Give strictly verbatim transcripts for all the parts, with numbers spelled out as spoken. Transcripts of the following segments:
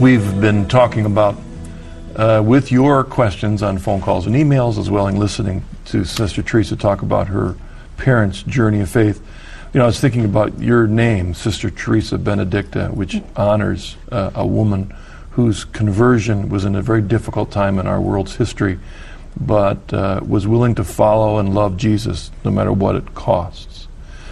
We've been talking about, uh, with your questions on phone calls and emails, as well as listening to Sister Teresa talk about her parents' journey of faith. You know, I was thinking about your name, Sister Teresa Benedicta, which honors uh, a woman whose conversion was in a very difficult time in our world's history, but uh, was willing to follow and love Jesus no matter what it costs.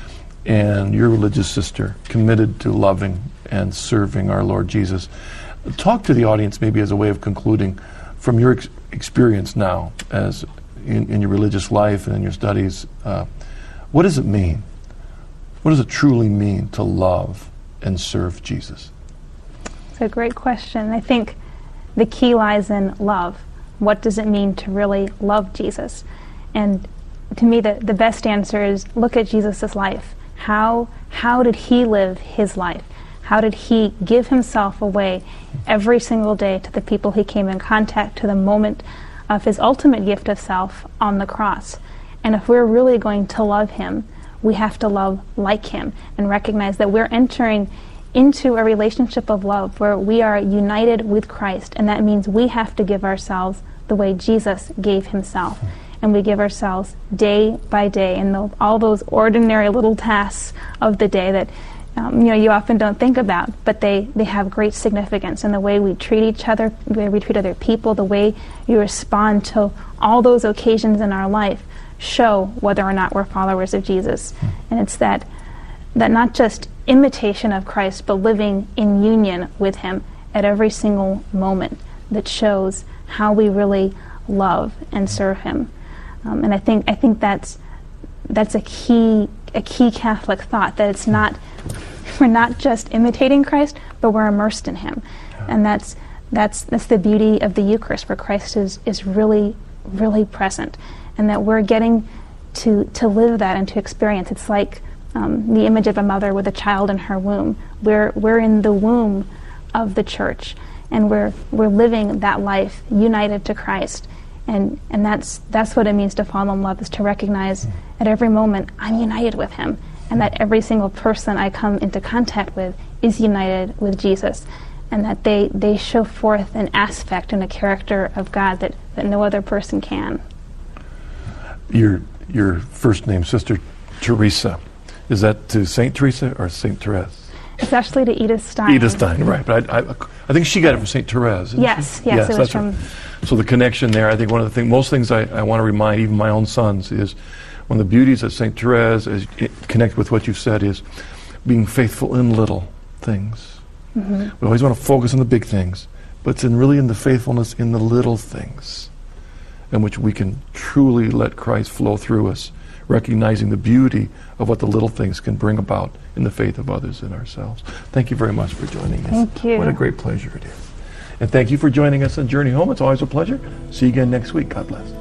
And your religious sister, committed to loving and serving our Lord Jesus. Talk to the audience maybe as a way of concluding from your ex- experience now as in, in your religious life and in your studies. Uh, what does it mean? What does it truly mean to love and serve Jesus? It's a great question. I think the key lies in love. What does it mean to really love Jesus? And to me, the, the best answer is look at Jesus' life. How, how did he live his life? How did he give himself away every single day to the people he came in contact, to the moment of his ultimate gift of self on the cross? And if we're really going to love him, we have to love like him and recognize that we're entering into a relationship of love where we are united with Christ, and that means we have to give ourselves the way Jesus gave himself. And we give ourselves day by day, and the, all those ordinary little tasks of the day that um, you know you often don't think about, but they, they have great significance in the way we treat each other, the way we treat other people, the way you respond to all those occasions in our life show whether or not we're followers of Jesus. And it's that that not just imitation of Christ, but living in union with him at every single moment that shows how we really love and serve him. Um, and I think I think that's that's a key a key Catholic thought, that it's not we're not just imitating Christ, but we're immersed in him. And that's that's that's the beauty of the Eucharist, where Christ is, is really, really present. And that we're getting to to live that and to experience. It's like um, the image of a mother with a child in her womb. We're we're in the womb of the Church, and we're we're living that life united to Christ. And and that's that's what it means to fall in love, is to recognize at every moment I'm united with him, and that every single person I come into contact with is united with Jesus, and that they, they show forth an aspect and a character of God that, that no other person can. Your your first name, Sister Teresa, is that to Saint Teresa or Saint Therese? It's actually to Edith Stein. Edith Stein, right. But I, I, I think she got it from Saint Therese, didn't yes, she? Yes, yes, it was right. from... So the connection there, I think one of the things, most things I, I want to remind even my own sons is one of the beauties of Saint Therese, as it connect with what you said, is being faithful in little things. Mm-hmm. We always want to focus on the big things, but it's in really in the faithfulness in the little things, in which we can truly let Christ flow through us, recognizing the beauty of what the little things can bring about in the faith of others and ourselves. Thank you very much for joining us. Thank you. What a great pleasure it is. And thank you for joining us on Journey Home. It's always a pleasure. See you again next week. God bless.